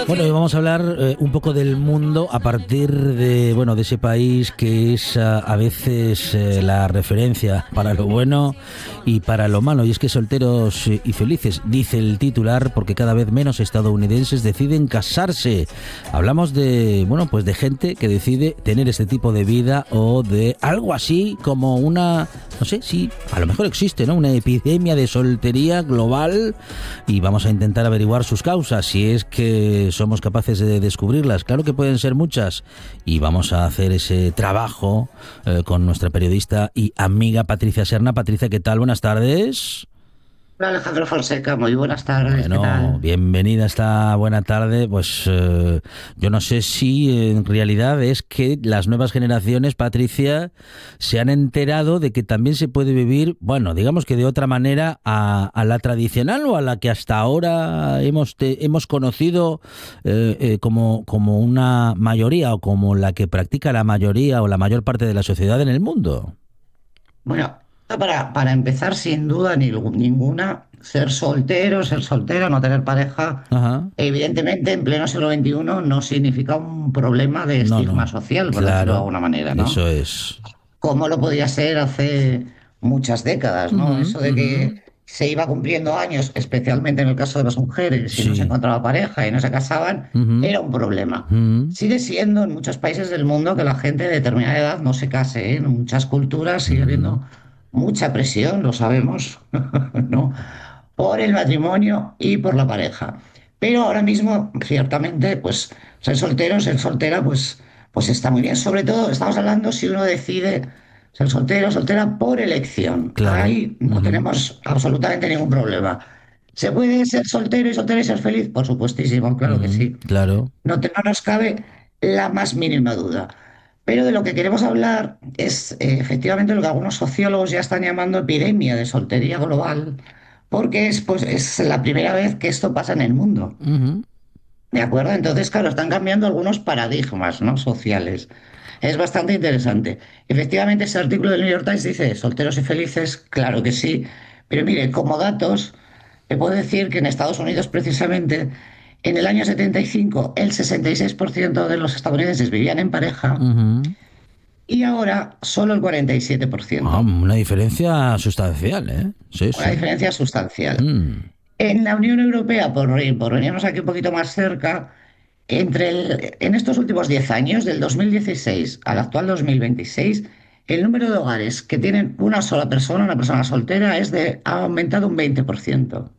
Bueno, y vamos a hablar un poco del mundo a partir de, bueno, de ese país que es a veces la referencia para lo bueno y para lo malo. Y es que solteros y felices, dice el titular, porque cada vez menos estadounidenses deciden casarse. Hablamos de, bueno, pues de gente que decide tener este tipo de vida o de algo así como una, no sé, sí, a lo mejor existe, ¿no? Una epidemia de soltería global, y vamos a intentar averiguar sus causas, si es que somos capaces de descubrirlas. Claro que pueden ser muchas, y vamos a hacer ese trabajo con nuestra periodista y amiga Patricia Serna. Patricia, ¿qué tal? Buenas tardes. Hola Alejandro Fonseca, muy buenas tardes, ¿qué Bueno, tal? bienvenida esta buena tarde. Pues yo no sé si en realidad es que las nuevas generaciones, Patricia, se han enterado de que también se puede vivir, bueno, digamos que de otra manera a la tradicional o a la que hasta ahora hemos conocido como una mayoría, o como la que practica la mayoría o la mayor parte de la sociedad en el mundo. Bueno, para empezar, sin duda ninguna, ser soltero, no tener pareja, Ajá. evidentemente en pleno siglo XXI no significa un problema de No, estigma no. social, por decirlo de Claro, alguna manera, ¿no? eso es. Como lo podía ser hace muchas décadas, ¿no? Ujú, Eso de ujú. que se iba cumpliendo años, especialmente en el caso de las mujeres, si no se Sí. encontraba pareja y no se casaban, Ujú, era un problema. ujú, Sigue siendo en muchos países del mundo que la gente de determinada edad no se case, ¿eh? En muchas culturas sigue ujú. habiendo mucha presión, lo sabemos, ¿no? Por el matrimonio y por la pareja. Pero ahora mismo, ciertamente, pues ser soltera, pues está muy bien. Sobre todo, estamos hablando si uno decide ser soltero o soltera por elección. Claro. Ahí no Ujú. tenemos absolutamente ningún problema. ¿Se puede ser soltero y soltera y ser feliz? Por supuestísimo, claro que Ujú, sí. claro. No nos cabe la más mínima duda. Pero de lo que queremos hablar es efectivamente lo que algunos sociólogos ya están llamando epidemia de soltería global, porque es la primera vez que esto pasa en el mundo. Ujú. ¿De acuerdo? Entonces, claro, están cambiando algunos paradigmas, ¿no? Sociales. Es bastante interesante. Efectivamente, ese artículo del New York Times dice, solteros y felices, claro que sí. Pero mire, como datos, te puedo decir que en Estados Unidos, precisamente, en el año 75, el 66% de los estadounidenses vivían en pareja Ujú. y ahora solo el Ah, 47%. una diferencia sustancial, ¿eh? Sí, Una sí. diferencia sustancial. Mm. En la Unión Europea, por venirnos aquí un poquito más cerca, en estos últimos 10 años, del 2016 al actual 2026, el número de hogares que tienen una persona soltera, ha aumentado un 20%.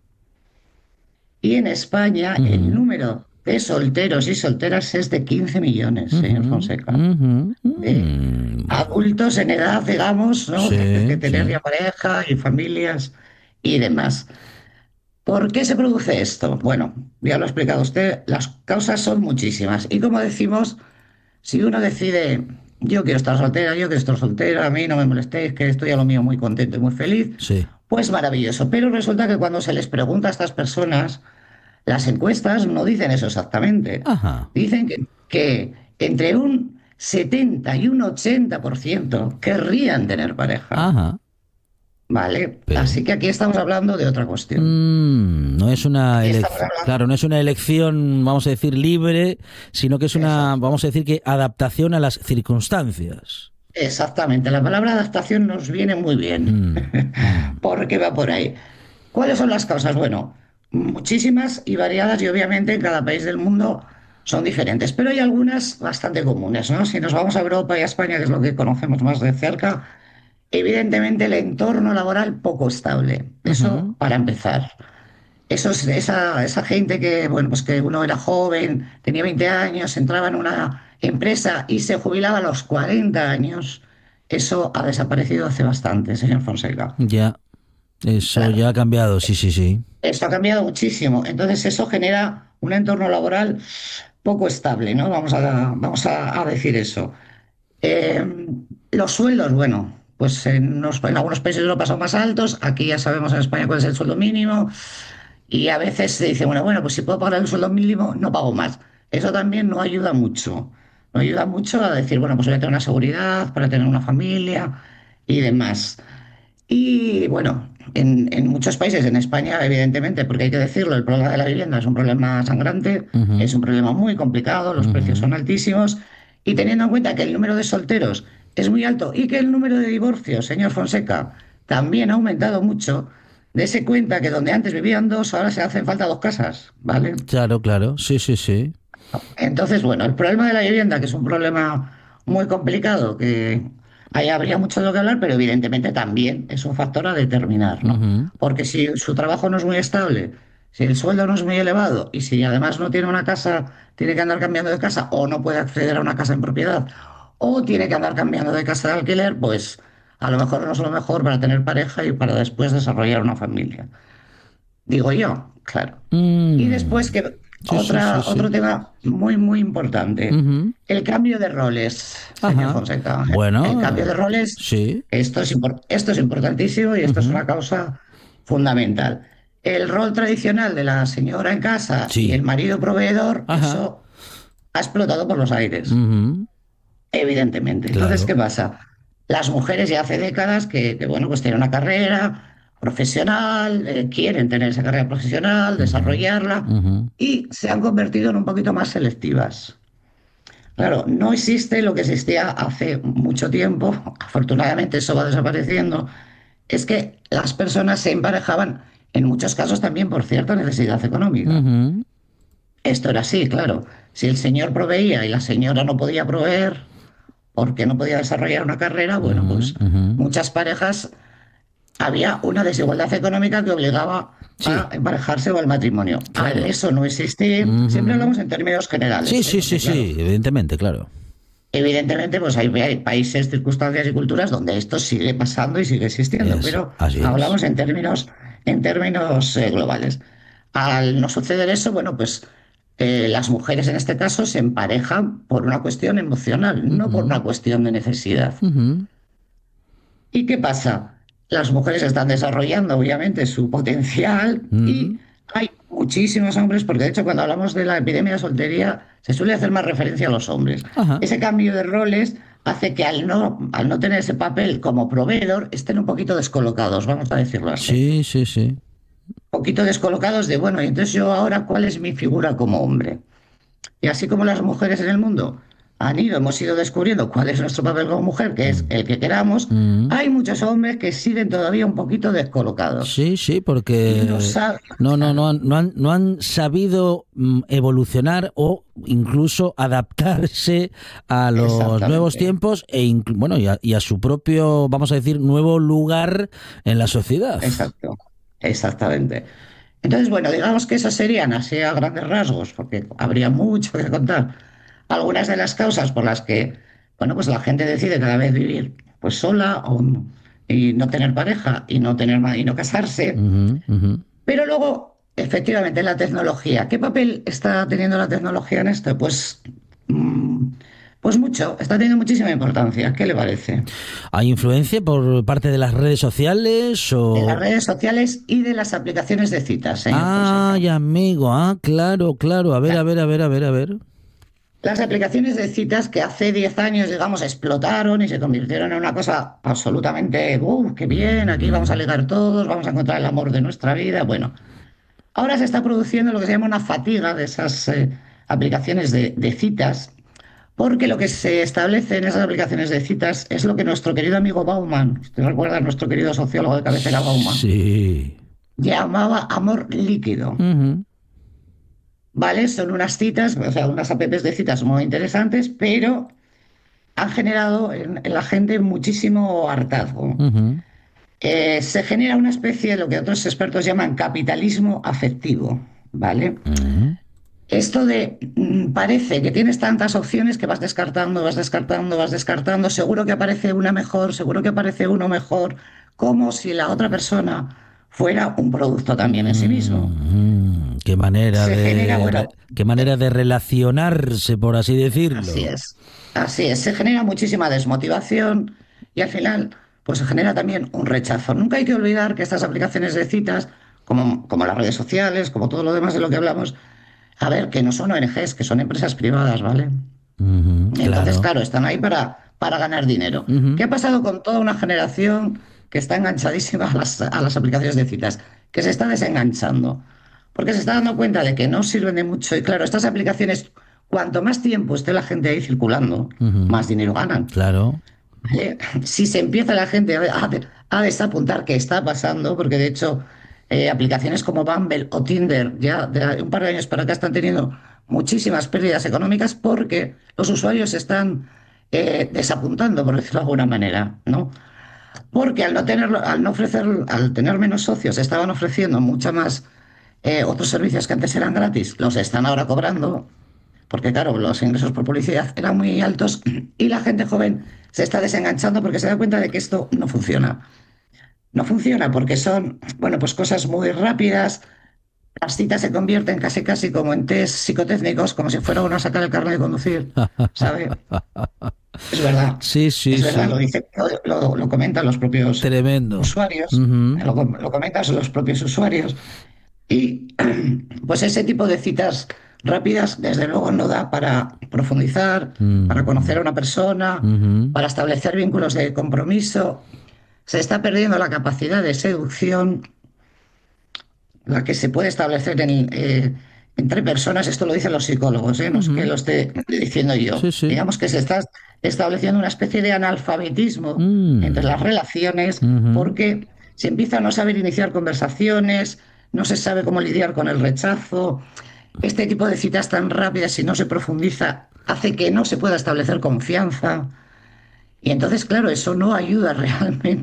Y en España, el Ujú. número de solteros y solteras es de 15 millones, señor Ujú. Fonseca. Ujú. De adultos en edad, digamos, ¿no? Que Sí, tener ya sí. pareja y familias y demás. ¿Por qué se produce esto? Bueno, ya lo ha explicado usted, las causas son muchísimas. Y como decimos, si uno decide, yo quiero estar soltera, yo quiero estar soltera, a mí no me molestéis, que estoy a lo mío muy contento y muy feliz, Sí. pues maravilloso. Pero resulta que cuando se les pregunta a estas personas, las encuestas no dicen eso exactamente. Ajá. Dicen que entre un 70 y un 80% querrían tener pareja. Ajá. ¿Vale? Pero Así que aquí estamos hablando de otra cuestión. no es una Aquí estamos elección, hablando. claro, no es una elección, vamos a decir, libre, sino que es una, Exacto. vamos a decir, que adaptación a las circunstancias. Exactamente, la palabra adaptación nos viene muy bien, Mm, mm. porque va por ahí. ¿Cuáles son las causas? Bueno, muchísimas y variadas y obviamente en cada país del mundo son diferentes, pero hay algunas bastante comunes, ¿no? Si nos vamos a Europa y a España, que es lo que conocemos más de cerca, evidentemente el entorno laboral poco estable. Eso Ujú. para empezar. Esa gente que, bueno, pues que uno era joven, tenía 20 años, entraba en una empresa y se jubilaba a los 40 años, eso ha desaparecido hace bastante, señor Fonseca. Ya, eso Claro, ya ha cambiado, sí, sí, sí. esto ha cambiado muchísimo. Entonces eso genera un entorno laboral poco estable, ¿no? A decir eso. Eh, los sueldos, bueno, pues en algunos países de Europa son más altos, aquí ya sabemos en España cuál es el sueldo mínimo. Y a veces se dice, bueno, pues si puedo pagar el sueldo mínimo, no pago más. Eso también no ayuda mucho. No ayuda mucho a decir, bueno, pues voy a tener una seguridad para tener una familia y demás. Y bueno, en muchos países, en España, evidentemente, porque hay que decirlo, el problema de la vivienda es un problema sangrante, Ujú, es un problema muy complicado, los precios ujú. son altísimos, y teniendo en cuenta que el número de solteros es muy alto y que el número de divorcios, señor Fonseca, también ha aumentado mucho, dése cuenta que donde antes vivían dos, ahora se hacen falta dos casas, ¿vale? Claro, claro, sí, sí, sí. Entonces, bueno, el problema de la vivienda, que es un problema muy complicado, que ahí habría mucho de lo que hablar, pero evidentemente también es un factor a determinar, ¿no? Ujú, Porque si su trabajo no es muy estable, si el sueldo no es muy elevado y si además no tiene una casa, tiene que andar cambiando de casa o no puede acceder a una casa en propiedad o tiene que andar cambiando de casa de alquiler, pues a lo mejor no es lo mejor para tener pareja y para después desarrollar una familia. Digo yo, claro. Y después mm. que Sí, sí, sí, otro sí. tema muy, muy importante, Ujú, el cambio de roles, señor ajá. Fonseca. El cambio de Bueno, roles, sí. esto es importantísimo y esto es Ujú, una causa fundamental. El rol tradicional de la señora en casa y el sí. marido proveedor, Ajá. eso ha explotado por los aires, Ujú, evidentemente. Entonces, ¿qué claro. pasa? Las mujeres ya hace décadas bueno, pues tienen una carrera profesional, quieren tener esa carrera profesional, Ujú, desarrollarla ujú, y se han convertido en un poquito más selectivas. Claro, no existe lo que existía hace mucho tiempo, afortunadamente eso va desapareciendo, es que las personas se emparejaban en muchos casos también por cierta necesidad económica. ujú, Esto era así, claro. Si el señor proveía y la señora no podía proveer porque no podía desarrollar una carrera, bueno, ujú, pues ujú. muchas parejas había una desigualdad económica que obligaba a Sí, emparejarse o al matrimonio. Al claro. eso no existir, siempre Ujú. hablamos en términos generales, Sí, sí, sí, porque claro, sí, evidentemente, claro. evidentemente pues hay países, circunstancias y culturas donde esto sigue pasando y sigue existiendo, Eso, pero así es. hablamos en términos globales. Al no suceder eso, bueno, pues las mujeres en este caso se emparejan por una cuestión emocional, no por Ujú, una cuestión de necesidad. ujú, ¿Y qué pasa? Las mujeres están desarrollando, obviamente, su potencial y ujú. hay muchísimos hombres, porque de hecho cuando hablamos de la epidemia de soltería se suele hacer más referencia a los hombres. Ajá. Ese cambio de roles hace que al no tener ese papel como proveedor estén un poquito descolocados, vamos a decirlo así. Sí, sí, sí. Un poquito descolocados de, bueno, y entonces yo ahora, ¿cuál es mi figura como hombre? Y así como las mujeres en el mundo hemos ido descubriendo cuál es nuestro papel como mujer, que es Mm, el que queramos, mm. hay muchos hombres que siguen todavía un poquito descolocados Sí, sí, y no porque saben, no claro, han, no han sabido evolucionar o incluso adaptarse a los nuevos exactamente, tiempos bueno, y a su propio, vamos a decir, nuevo lugar en la sociedad. exacto, exactamente. Entonces, bueno, digamos que esas serían así a grandes rasgos, porque habría mucho que contar. Algunas de las causas por las que, bueno, pues la gente decide cada vez vivir pues sola y no tener pareja y no y no casarse. Ujú, ujú. Pero luego, efectivamente, la tecnología. ¿Qué papel está teniendo la tecnología en esto? Mm, pues mucho, está teniendo muchísima importancia. ¿Qué le parece? ¿Hay influencia por parte de las redes sociales De las o...? redes sociales y de las aplicaciones de citas, señor Fonseca. Ay, amigo, claro, claro. A ver, a ver, a ver, a ver, a ver. Las aplicaciones de citas que hace 10 años, digamos, explotaron y se convirtieron en una cosa absolutamente, qué bien, aquí vamos a Ujú. ligar todos, vamos a encontrar el amor de nuestra vida. Bueno, ahora se está produciendo lo que se llama una fatiga de esas aplicaciones de citas, porque lo que se establece en esas aplicaciones de citas es lo que nuestro querido amigo Bauman, usted recuerda a nuestro querido sociólogo de cabecera Bauman, Sí. llamaba amor líquido. Ujú, ¿Vale? Son unas citas, o sea, unas apps de citas muy interesantes, pero han generado en la gente muchísimo hartazgo. ujú. Se genera una especie de lo que otros expertos llaman capitalismo afectivo, ¿vale? Ujú. Esto de parece que tienes tantas opciones que vas descartando, vas descartando, vas descartando, seguro que aparece una mejor, seguro que aparece uno mejor, como si la otra persona fuera un producto también en sí mismo. Se genera, bueno, Qué manera de relacionarse, por así así decirlo. es, así es. Se genera muchísima desmotivación y al final, pues se genera también un rechazo. Nunca hay que olvidar que estas aplicaciones de citas, como las redes sociales, como todo lo demás de lo que hablamos, a ver, que no son ONGs, que son empresas privadas, ¿vale? Ujú, Entonces, claro. claro, están ahí para ganar dinero. Ujú, ¿Qué ha pasado con toda una generación que está enganchadísima a las aplicaciones de citas, que se está desenganchando, porque se está dando cuenta de que no sirven de mucho. Y claro, estas aplicaciones, cuanto más tiempo esté la gente ahí circulando, Ujú. más dinero ganan. Claro. ¿Vale? Si se empieza la gente a desapuntar qué está pasando, porque de hecho aplicaciones como Bumble o Tinder ya de un par de años para acá están teniendo muchísimas pérdidas económicas porque los usuarios se están desapuntando, por decirlo de alguna manera, ¿no? Porque al no tenerlo, al no ofrecer, al tener menos socios, estaban ofreciendo mucha más otros servicios que antes eran gratis, los están ahora cobrando, porque claro, los ingresos por publicidad eran muy altos y la gente joven se está desenganchando porque se da cuenta de que esto no funciona. No funciona porque son, bueno, pues cosas muy rápidas. Las citas se convierten casi casi como en test psicotécnicos, como si fuera uno a sacar el carnet de conducir, ¿sabe? Sí, sí, Es verdad, lo sí. dice, lo comentan los propios Tremendo. usuarios, Ujú. lo comentan los propios usuarios. Y pues ese tipo de citas rápidas, desde luego, no da para profundizar, para Mm. conocer a una persona, Ujú. para establecer vínculos de compromiso. Se está perdiendo la capacidad de seducción, la que se puede establecer entre personas. Esto lo dicen los psicólogos, ¿eh? No es que Ujú. lo esté diciendo yo. Sí, sí. Digamos que se está estableciendo una especie de analfabetismo entre Mm. las relaciones Ujú. porque se empieza a no saber iniciar conversaciones, no se sabe cómo lidiar con el rechazo. Este tipo de citas tan rápidas, si no se profundiza, hace que no se pueda establecer confianza. Y entonces, claro, eso no ayuda realmente